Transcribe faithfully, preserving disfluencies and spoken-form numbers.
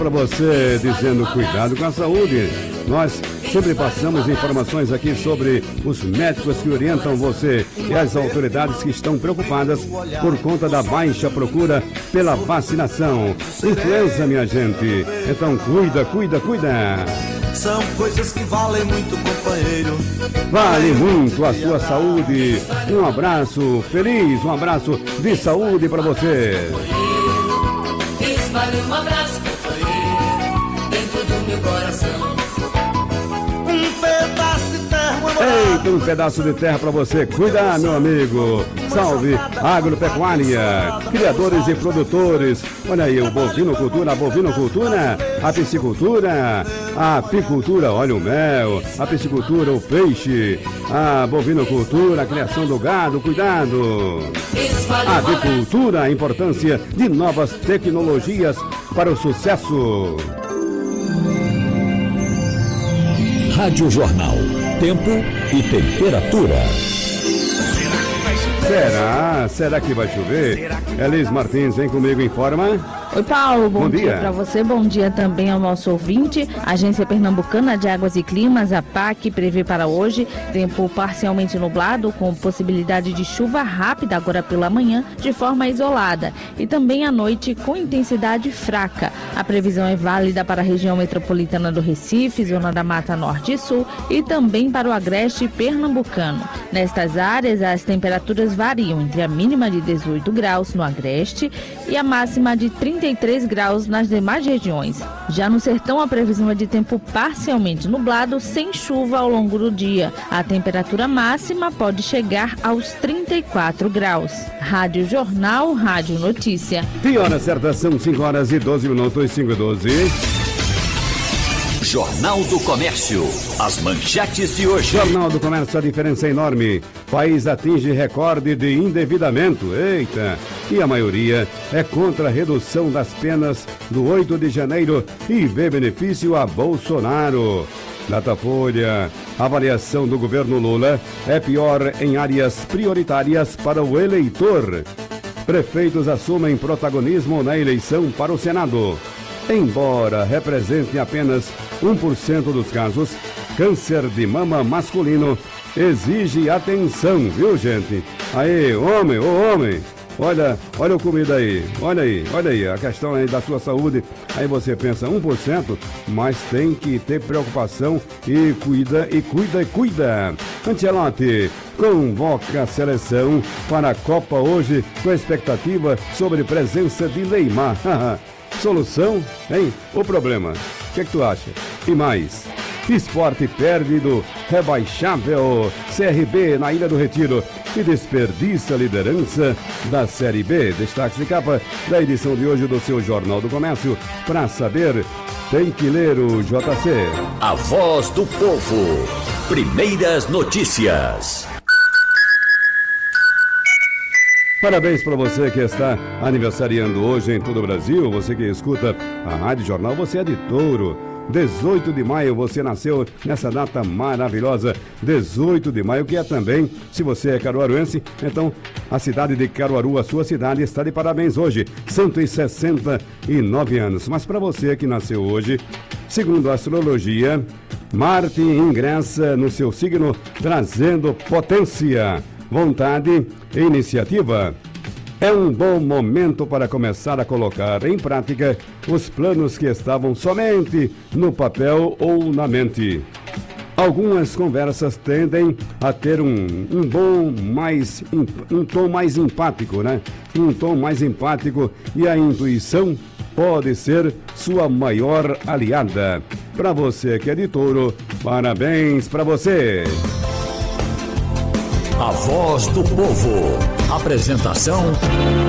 Para você, dizendo cuidado com a saúde. Nós sempre passamos informações aqui sobre os médicos que orientam você e as autoridades que estão preocupadas por conta da baixa procura pela vacinação. Influenza, minha gente. Então cuida, cuida, cuida. São coisas que valem muito, companheiro. Vale muito a sua saúde. Um abraço feliz, um abraço de saúde para você. Isso vale um abraço, companheiro, dentro do meu coração. Um pedaço de terra, uma Eita, um pedaço de terra para você. Cuida, meu amigo. Salve agropecuária, criadores e produtores. Olha aí, o bovinocultura, a bovinocultura, a piscicultura, a apicultura, olha o mel, a piscicultura, o peixe, a bovinocultura, a criação do gado, cuidado. A avicultura, a importância de novas tecnologias para o sucesso. Rádio Jornal, tempo e temperatura. Será? Será que vai chover? Elis Martins, vem comigo, informa. Oi, Paulo, bom, Bom dia, dia. para você, bom dia também ao nosso ouvinte. A Agência Pernambucana de Águas e Climas, a P A C, prevê para hoje tempo parcialmente nublado, com possibilidade de chuva rápida agora pela manhã, de forma isolada, e também à noite com intensidade fraca. A previsão é válida para a região metropolitana do Recife, zona da Mata Norte e Sul, e também para o agreste pernambucano. Nestas áreas, as temperaturas variam entre a mínima de dezoito graus no agreste e a máxima de trinta e três graus nas demais regiões. Já no sertão, a previsão é de tempo parcialmente nublado, sem chuva ao longo do dia. A temperatura máxima pode chegar aos trinta e quatro graus. Rádio Jornal, Rádio Notícia. E hora certa são cinco horas e doze minutos, cinco e doze. Jornal do Comércio. As manchetes de hoje. Jornal do Comércio, a diferença é enorme. País atinge recorde de endividamento. Eita! E a maioria é contra a redução das penas do oito de janeiro e vê benefício a Bolsonaro. Datafolha. A avaliação do governo Lula é pior em áreas prioritárias para o eleitor. Prefeitos assumem protagonismo na eleição para o Senado. Embora represente apenas um por cento dos casos, câncer de mama masculino exige atenção, viu, gente? Aí, homem, ô homem, olha, olha a comida aí, olha aí, olha aí, a questão aí da sua saúde. Aí você pensa um por cento, mas tem que ter preocupação e cuida, e cuida, e cuida. Ancelotti convoca a seleção para a Copa hoje com expectativa sobre presença de Neymar. Solução, hein? O problema. O que, é que tu acha? E mais? Esporte perde do rebaixável C R B na Ilha do Retiro e desperdiça a liderança da Série B. Destaques de capa da edição de hoje do seu Jornal do Comércio. Para saber, tem que ler o J C. A voz do povo. Primeiras notícias. Parabéns para você que está aniversariando hoje em todo o Brasil. Você que escuta a Rádio Jornal, você é de Touro. dezoito de maio, você nasceu nessa data maravilhosa. dezoito de maio, que é também, se você é caruaruense, então a cidade de Caruaru, a sua cidade, está de parabéns hoje. cento e sessenta e nove anos. Mas para você que nasceu hoje, segundo a astrologia, Marte ingressa no seu signo, trazendo potência, vontade e iniciativa. É um bom momento para começar a colocar em prática os planos que estavam somente no papel ou na mente. Algumas conversas tendem a ter um, um bom mais, um tom mais empático, né? Um tom mais empático, e a intuição pode ser sua maior aliada. Para você que é de Touro, parabéns para você! A voz do povo. Apresentação